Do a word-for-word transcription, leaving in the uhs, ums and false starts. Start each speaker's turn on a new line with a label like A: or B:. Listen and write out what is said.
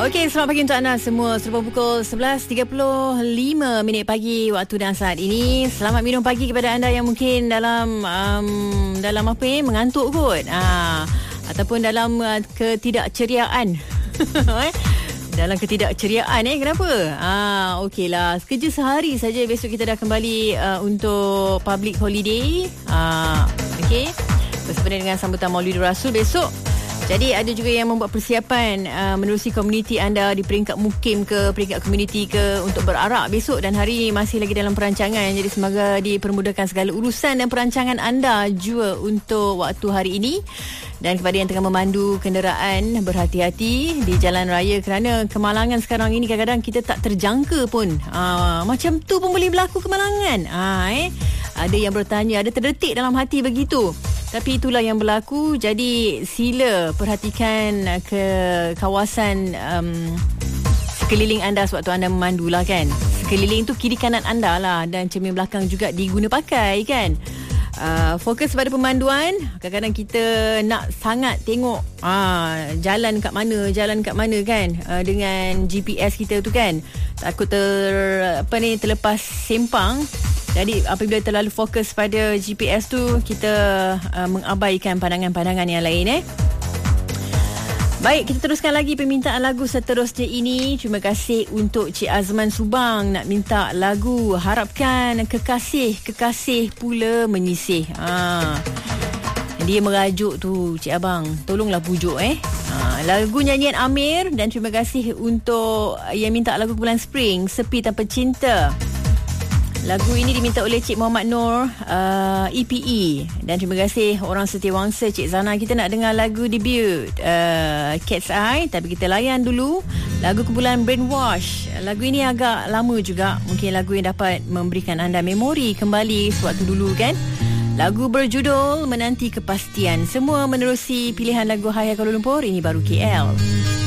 A: Okey, selamat pagi untuk anda semua. Serupa pukul sebelas tiga puluh lima minit pagi waktu dan saat ini. Selamat minum pagi kepada anda yang mungkin dalam um, dalam apa ni, mengantuk kot. Ha, ataupun dalam uh, ketidakceriaan. Dalam ketidakceriaan eh kenapa? Ah, okeylah. Kerja sehari saja, besok kita dah kembali uh, untuk public holiday. Ah, okey. Bersempena dengan sambutan Maulidul Rasul besok. Jadi ada juga yang membuat persiapan uh, menerusi komuniti anda di peringkat mukim ke, peringkat komuniti ke, untuk berarak besok, dan hari masih lagi dalam perancangan. Jadi semoga dipermudahkan segala urusan dan perancangan anda juga untuk waktu hari ini. Dan kepada yang tengah memandu kenderaan, berhati-hati di jalan raya, kerana kemalangan sekarang ini kadang-kadang kita tak terjangka pun. Aa, macam tu pun boleh berlaku kemalangan. Aa, eh. Ada yang bertanya, ada terdetik dalam hati begitu. Tapi itulah yang berlaku. Jadi sila perhatikan ke kawasan um, sekeliling anda sewaktu anda memandu lah kan. Sekeliling tu kiri kanan anda lah, dan cermin belakang juga diguna pakai kan. Uh, fokus pada pemanduan. Kadang-kadang kita nak sangat tengok uh, jalan kat mana, jalan kat mana kan, uh, dengan G P S kita tu kan. Takut ter apa ni terlepas sempang. Jadi apabila terlalu fokus pada G P S tu, kita uh, mengabaikan pandangan-pandangan yang lain eh. Baik, kita teruskan lagi permintaan lagu seterusnya ini. Terima kasih untuk Cik Azman Subang nak minta lagu Harapkan Kekasih, Kekasih Pula Menyisih. Ha. Dia merajuk tu, Cik Abang. Tolonglah pujuk eh. Ha. Lagu nyanyian Amir, dan terima kasih untuk yang minta lagu Bulan Spring, Sepi Tanpa Cinta. Lagu ini diminta oleh Cik Muhammad Nur, uh, E P E. Dan terima kasih orang setiawangsa Cik Zana. Kita nak dengar lagu debut uh, Cat's Eye, tapi kita layan dulu lagu kumpulan Brainwash. Lagu ini agak lama juga. Mungkin lagu yang dapat memberikan anda memori kembali sewaktu dulu kan. Lagu berjudul Menanti Kepastian. Semua menerusi pilihan lagu Hai Kuala Lumpur. Ini baru K L.